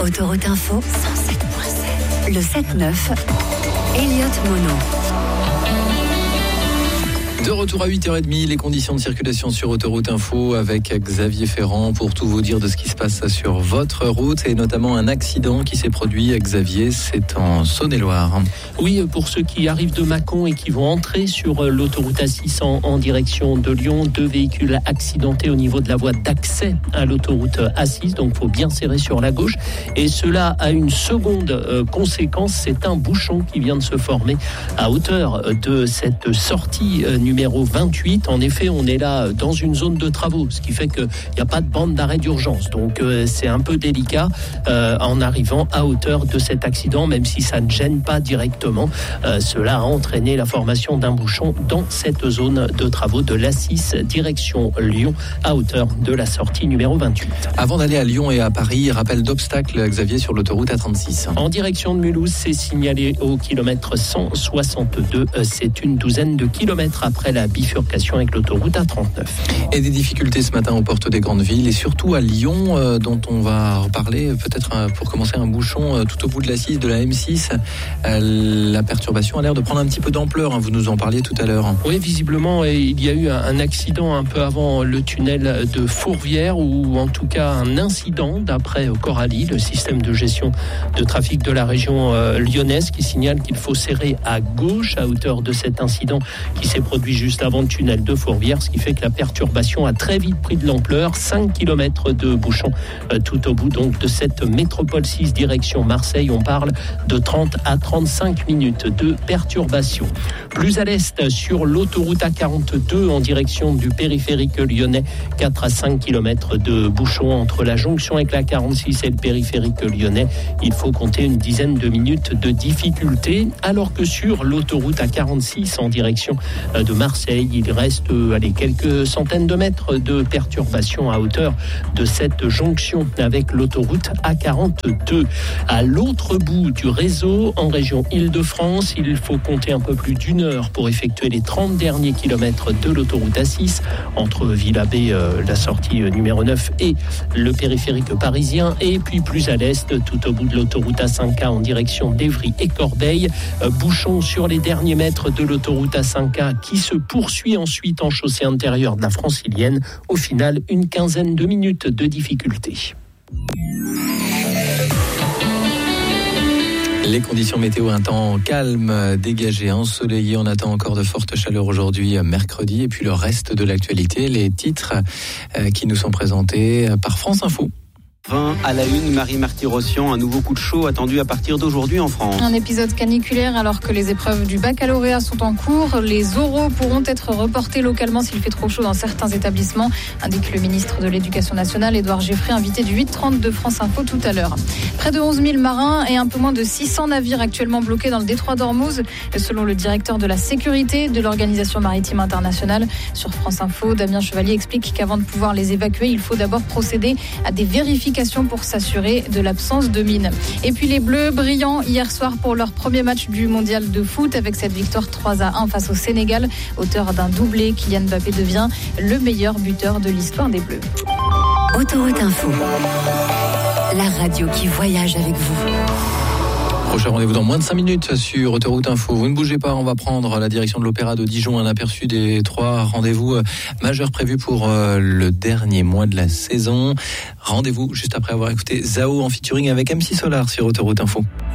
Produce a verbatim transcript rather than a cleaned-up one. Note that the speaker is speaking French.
Autoroute Info, cent sept virgule sept. Le sept neuf, Elliott Mono. De retour à huit heures trente, les conditions de circulation sur Autoroute Info avec Xavier Ferrand pour tout vous dire de ce qui se passe sur votre route et notamment un accident qui s'est produit. Xavier, c'est en Saône-et-Loire. Oui, pour ceux qui arrivent de Mâcon et qui vont entrer sur l'autoroute A six en, en direction de Lyon, deux véhicules accidentés au niveau de la voie d'accès à l'autoroute A six, donc il faut bien serrer sur la gauche. Et cela a une seconde euh, conséquence, c'est un bouchon qui vient de se former à hauteur de cette sortie euh, numéro vingt-huit. En effet, on est là dans une zone de travaux, ce qui fait qu'il n'y a pas de bande d'arrêt d'urgence. Donc euh, c'est un peu délicat euh, en arrivant à hauteur de cet accident, même si ça ne gêne pas directement. Euh, cela a entraîné la formation d'un bouchon dans cette zone de travaux de l'A six, direction Lyon, à hauteur de la sortie numéro vingt-huit. Avant d'aller à Lyon et à Paris, rappel d'obstacle, Xavier, sur l'autoroute A trente-six. En direction de Mulhouse, c'est signalé au kilomètre cent soixante-deux. C'est une douzaine de kilomètres après la bifurcation avec l'autoroute A trente-neuf. Et des difficultés ce matin aux portes des grandes villes et surtout à Lyon, euh, dont on va reparler peut-être euh, pour commencer un bouchon euh, tout au bout de la six, de la M six. Euh, la perturbation a l'air de prendre un petit peu d'ampleur, hein, vous nous en parliez tout à l'heure. Oui, visiblement, il y a eu un, un accident un peu avant le tunnel de Fourvière, ou en tout cas un incident d'après Coralie, le système de gestion de trafic de la région euh, lyonnaise, qui signale qu'il faut serrer à gauche à hauteur de cet incident qui s'est produit juste avant le tunnel de Fourvière, ce qui fait que la perturbation a très vite pris de l'ampleur. cinq kilomètres de bouchons euh, tout au bout donc de cette métropole six direction Marseille. On parle de trente à trente-cinq minutes de perturbation. Plus à l'est, sur l'autoroute A quarante-deux en direction du périphérique lyonnais, quatre à cinq kilomètres de bouchons entre la jonction avec la quarante-six et le périphérique lyonnais. Il faut compter une dizaine de minutes de difficulté, alors que sur l'autoroute A quarante-six en direction de Marseille, il reste allez, quelques centaines de mètres de perturbation à hauteur de cette jonction avec l'autoroute A quarante-deux. À l'autre bout du réseau, en région Île-de-France, il faut compter un peu plus d'une heure pour effectuer les trente derniers kilomètres de l'autoroute A six entre Villabé, euh, la sortie euh, numéro neuf, et le périphérique parisien. Et puis plus à l'est, tout au bout de l'autoroute A cinq A en direction d'Évry et Corbeil. Euh, bouchon sur les derniers mètres de l'autoroute A cinq A qui se poursuit ensuite en chaussée intérieure de la Francilienne. Au final, une quinzaine de minutes de difficulté. Les conditions météo, un temps calme, dégagé, ensoleillé. On attend encore de fortes chaleurs aujourd'hui, mercredi. Et puis le reste de l'actualité, les titres qui nous sont présentés par France Info. vingt à la une, Marie Marty-Rossian, un nouveau coup de chaud attendu à partir d'aujourd'hui en France. Un épisode caniculaire alors que les épreuves du baccalauréat sont en cours. Les oraux pourront être reportés localement s'il fait trop chaud dans certains établissements, indique le ministre de l'Éducation nationale, Édouard Geffray, invité du huit trente de France Info tout à l'heure. Près de onze mille marins et un peu moins de six cents navires actuellement bloqués dans le détroit d'Ormuz, selon le directeur de la sécurité de l'Organisation maritime internationale. Sur France Info, Damien Chevalier explique qu'avant de pouvoir les évacuer, il faut d'abord procéder à des vérifications pour s'assurer de l'absence de mines. Et puis les Bleus brillants hier soir pour leur premier match du mondial de foot avec cette victoire trois à un face au Sénégal. Auteur d'un doublé, Kylian Mbappé devient le meilleur buteur de l'histoire des Bleus. Autoroute Info, la radio qui voyage avec vous. Prochain rendez-vous dans moins de cinq minutes sur Autoroute Info. Vous ne bougez pas, on va prendre la direction de l'Opéra de Dijon, un aperçu des trois rendez-vous majeurs prévus pour le dernier mois de la saison. Rendez-vous juste après avoir écouté Zao en featuring avec M C Solar sur Autoroute Info.